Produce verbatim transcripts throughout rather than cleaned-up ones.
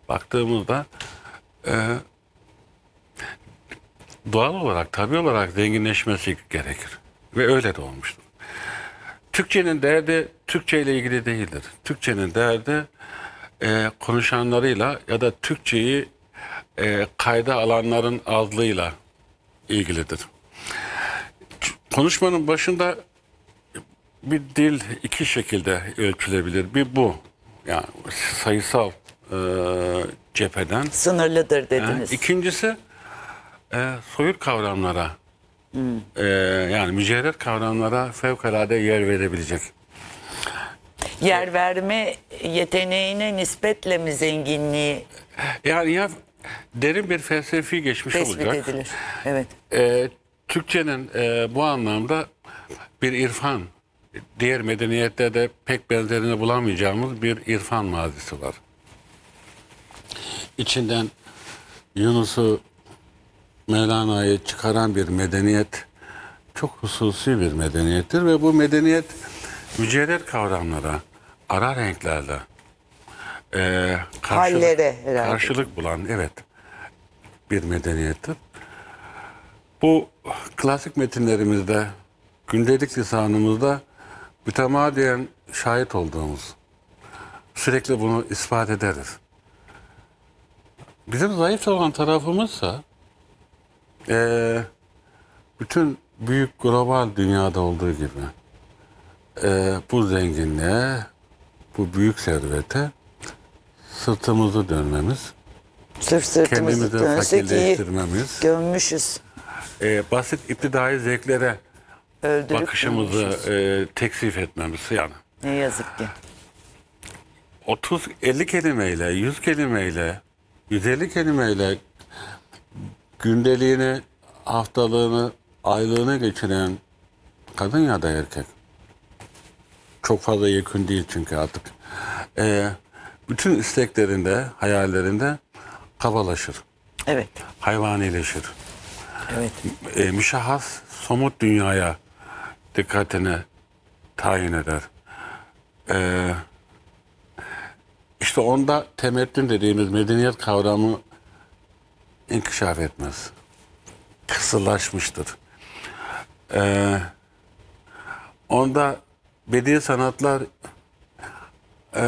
baktığımızda e, doğal olarak, tabii olarak zenginleşmesi gerekir. Ve öyle de olmuştur. Türkçenin derdi Türkçe ile ilgili değildir. Türkçenin derdi e, konuşanlarıyla ya da Türkçeyi e, kayda alanların azlığıyla ilgilidir. Konuşmanın başında bir dil iki şekilde ölçülebilir. Bir bu. Yani sayısal e, cepheden. Sınırlıdır dediniz. E, ikincisi e, soyut kavramlara hmm. e, yani mücerret kavramlara fevkalade yer verebilecek. Yer verme yeteneğine nispetle mi zenginliği Yani ya derin bir felsefi geçmiş tespit olacak. edilir? Evet. E, Türkçenin e, bu anlamda bir irfan, diğer medeniyetlerde pek benzerini bulamayacağımız bir irfan mazisi var. İçinden Yunus'u, Mevlana'yı çıkaran bir medeniyet çok hususi bir medeniyettir ve bu medeniyet mücerret kavramlara, ara renklerle e, karşılık, Hallere herhalde. karşılık bulan evet bir medeniyettir. Bu klasik metinlerimizde, gündelik lisanımızda mütemadiyen şahit olduğumuz, sürekli bunu ispat ederiz. Bizim zayıf olan tarafımızsa e, bütün büyük global dünyada olduğu gibi e, bu zenginliğe, bu büyük servete sırtımızı dönmemiz, Sırf sırtımızı kendimizi dönsek iyi fakirleştirmemiz, gömmüşüz. e, basit iptidai zevklere Öldürüp bakışımızı gömmüşüz. e, teksif etmemiz yani. Ne yazık ki. otuz elli kelimeyle, yüz kelimeyle, yüz elli kelimeyle gündeliğini, haftalığını, aylığını geçiren kadın ya da erkek. Çok fazla yekün değil çünkü artık. Ee, bütün isteklerinde, hayallerinde kabalaşır. Evet. Hayvanileşir. Evet. Ee, müşahhas, somut dünyaya dikkatini tayin eder. Ee, işte onda temettün dediğimiz medeniyet kavramı inkişaf etmez. Kısırlaşmıştır. Ee, onda bedi'i sanatlar e,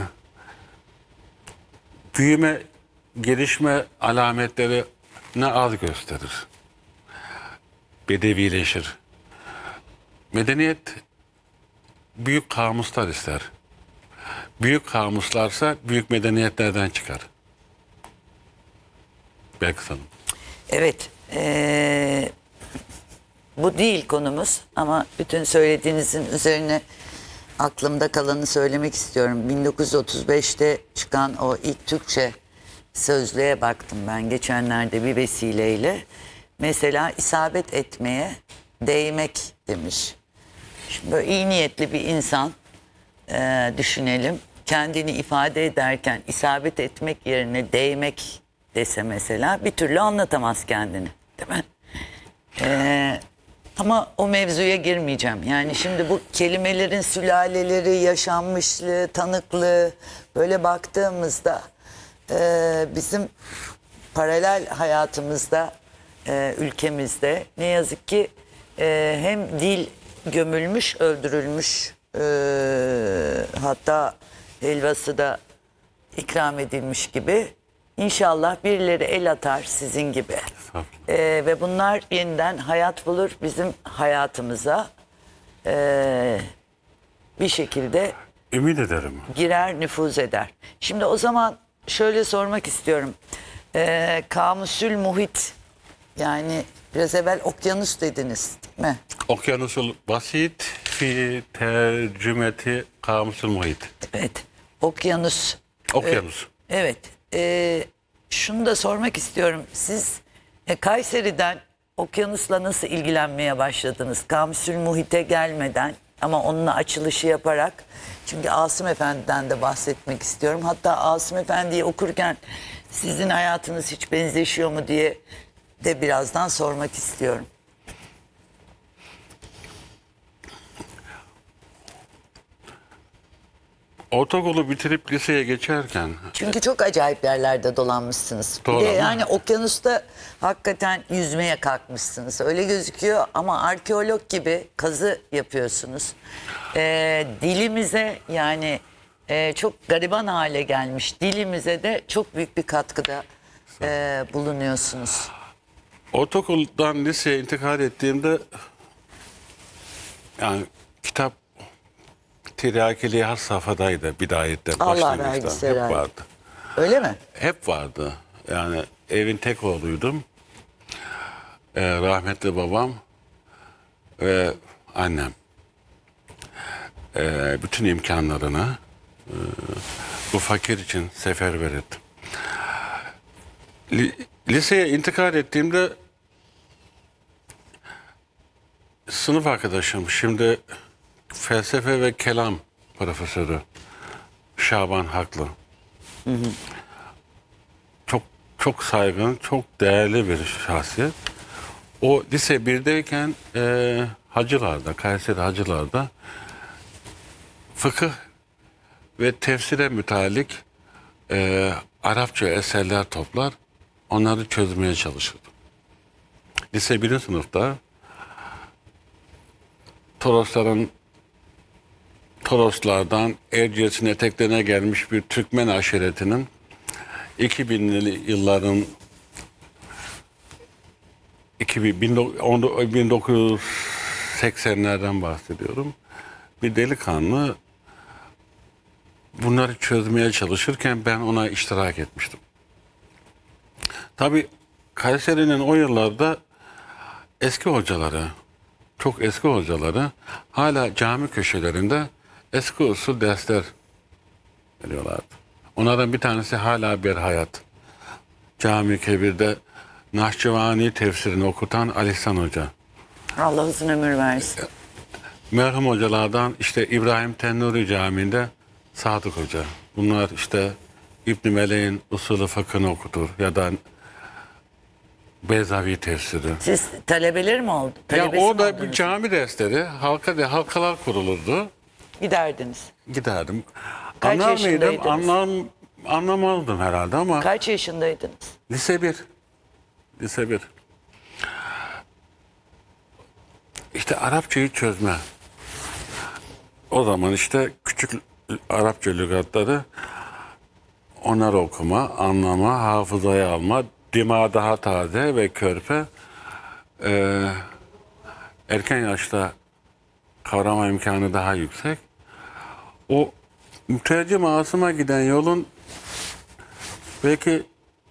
büyüme, gelişme alametleri ne az gösterir. Bedevileşir. Medeniyet büyük kamuslar ister. Büyük kamuslarsa büyük medeniyetlerden çıkar. Belki sanırım. Evet. Ee, bu değil konumuz ama bütün söylediğinizin üzerine aklımda kalanı söylemek istiyorum. bin dokuz yüz otuz beşte çıkan o ilk Türkçe sözlüğe baktım ben geçenlerde bir vesileyle. Mesela isabet etmeye değmek demiş. Şimdi böyle iyi niyetli bir insan e, düşünelim. Kendini ifade ederken isabet etmek yerine değmek dese mesela bir türlü anlatamaz kendini. Değil mi? Ee, ama o mevzuya girmeyeceğim. Yani şimdi bu kelimelerin sülaleleri, yaşanmışlığı, tanıklığı böyle baktığımızda e, bizim paralel hayatımızda, e, ülkemizde ne yazık ki e, hem dil gömülmüş, öldürülmüş, e, hatta helvası da ikram edilmiş gibi. İnşallah birileri el atar sizin gibi. Ee, ve bunlar yeniden hayat bulur bizim hayatımıza. Ee, bir şekilde Ümit ederim. girer, nüfuz eder. Şimdi o zaman şöyle sormak istiyorum. Ee, kamusül muhit, yani biraz evvel okyanus dediniz değil mi? Okyanusul basit fi tercümeti kamusul muhit. Evet. Okyanus. Okyanus. Ee, evet. Ee, şunu da sormak istiyorum. Siz e, Kayseri'den okyanusla nasıl ilgilenmeye başladınız? Kamusül muhite gelmeden ama onunla açılışı yaparak. Çünkü Asım Efendi'den de bahsetmek istiyorum. Hatta Asım Efendi'yi okurken sizin hayatınız hiç benzeşiyor mu diye de birazdan sormak istiyorum. Ortaokulu bitirip liseye geçerken Çünkü çok acayip yerlerde dolanmışsınız. Bir Doğru de ama- yani okyanusta hakikaten yüzmeye kalkmışsınız. Öyle gözüküyor ama arkeolog gibi kazı yapıyorsunuz. Ee, dilimize yani e, çok gariban hale gelmiş dilimize de çok büyük bir katkıda e, bulunuyorsunuz. ortaokuldan liseye intikal ettiğimde yani kitap tiryakiliği has safhadaydı bidayette. Allah başlangıçta. vergisi Hep herhalde. vardı. Öyle mi? Hep vardı. Yani evin tek oğluydum. Ee, rahmetli babam ve annem. Ee, bütün imkanlarını e, bu fakir için seferber ettim. Li- liseye intikal ettiğimde sınıf arkadaşım, şimdi felsefe ve kelam profesörü Şaban Haklı. Çok çok saygın, çok değerli bir şahsiyet. O lise birdeyken e, Hacılar'da, Kayseri Hacılar'da fıkıh ve tefsire mütalik e, Arapça eserler toplar, onları çözmeye çalışırdı. Lise birinci sınıfta Torosların Toroslardan Erciyes'in eteklerine gelmiş bir Türkmen aşiretinin iki binli yılların iki bin, bin dokuz yüz seksenlerden bahsediyorum. Bir delikanlı bunları çözmeye çalışırken ben ona iştirak etmiştim. Tabii Kayseri'nin o yıllarda eski hocaları, çok eski hocaları hala cami köşelerinde eski usul dersler veriyorlardı. Onlardan bir tanesi hala berhayat. Cami Kebir'de Nahçıvani tefsirini okutan Ali İhsan Hoca. Allah uzun ömür versin. Merhum hocalardan işte İbrahim Tennuri Camii'nde Sadık Hoca. Bunlar işte İbn Meleğin usulü fıkhını okutur ya da Beyzavi tefsiri. Siz talebeleri mi oldu? Ya Talebesi mi orada bir oldunuz? cami dersleri, halka de halkalar kurulurdu. Giderdiniz. Giderdim. Kaç Anlar mıydım? yaşındaydınız? Anlam, anlamazdım herhalde ama Kaç yaşındaydınız? lise bir. Lise bir. İşte Arapçayı çözme. O zaman işte küçük Arapça lügatları onları okuma, anlama, hafızaya alma, dima daha taze ve körpe. Ee, erken yaşta kavrama imkanı daha yüksek. O mütercim Asım'a giden yolun belki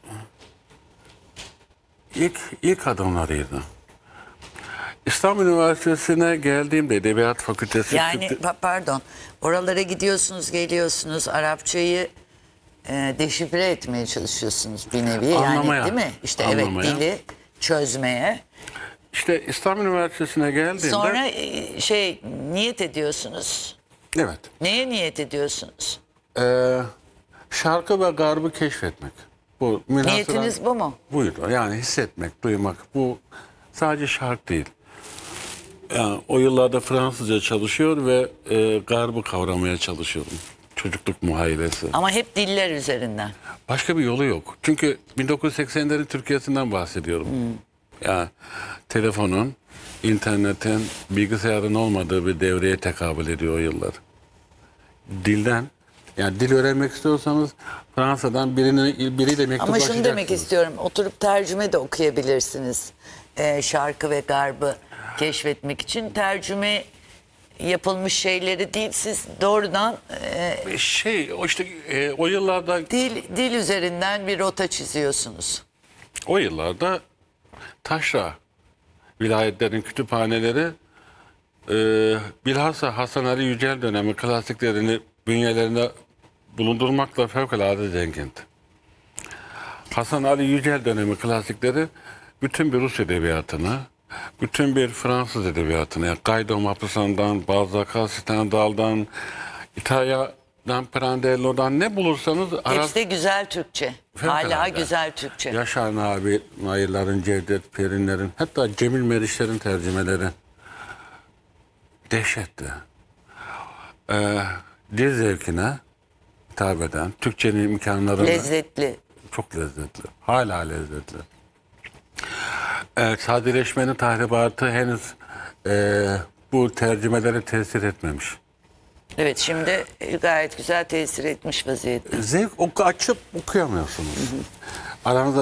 ilk ilk adımlarıydı. İstanbul Üniversitesi'ne geldiğimde Edebiyat Fakültesi Yani Türk- pa- pardon, oralara gidiyorsunuz, geliyorsunuz, Arapçayı e, deşifre etmeye çalışıyorsunuz bir nevi. Anlamaya, Yani değil mi? İşte anlamaya. evet, dili çözmeye. İşte İstanbul Üniversitesi'ne geldiğimde Sonra e, şey niyet ediyorsunuz. evet. Neye niyet ediyorsunuz? Ee, şarkı ve garbı keşfetmek. Bu münhasıran- Niyetiniz bu mu? Buydu. Yani hissetmek, duymak. Bu sadece şarkı değil. Yani o yıllarda Fransızca çalışıyor ve e, garbı kavramaya çalışıyordum. Çocukluk muhayyilesi. Ama hep diller üzerinden. Başka bir yolu yok. Çünkü bin dokuz yüz seksenlerin Türkiye'sinden bahsediyorum. Yani telefonun, internetin, bilgisayarın olmadığı bir devreye tekabül ediyor o yıllar. Dilden, yani dil öğrenmek istiyorsanız Fransa'dan birini, biriyle Ama mektuplaşacaksınız. şunu demek istiyorum. Oturup tercüme de okuyabilirsiniz. Ee, şarkı ve garbı keşfetmek için tercüme yapılmış şeyleri değil. Siz doğrudan e, Şey, o işte e, o yıllarda dil dil üzerinden bir rota çiziyorsunuz. o yıllarda taşra vilayetlerin kütüphaneleri e, bilhassa Hasan Ali Yücel dönemi klasiklerini bünyelerinde bulundurmakla fevkalade zengindi. Hasan Ali Yücel dönemi klasikleri bütün bir Rus edebiyatını, bütün bir Fransız edebiyatını, yani Guido Maupassant'dan, Balzac'a, Stendhal'dan, İtalya'dan, Prandello'dan ne bulursanız Arap Hepsi de güzel Türkçe. Hala Fevkalade. güzel Türkçe. Yaşar Nabi, Nairlerin, Cevdet Perinlerin, hatta Cemil Meriçler'in tercümeleri dehşetti. Ee, dil zevkine, hitap eden, Türkçenin imkanlarını... Lezzetli. Çok lezzetli. Hala lezzetli. Evet, sadeleşmenin tahribatı henüz e, bu tercümelere tesir etmemiş. Evet, şimdi gayet güzel tesir etmiş vaziyette. Zevk oku açıp okuyamıyorsunuz. Aranızda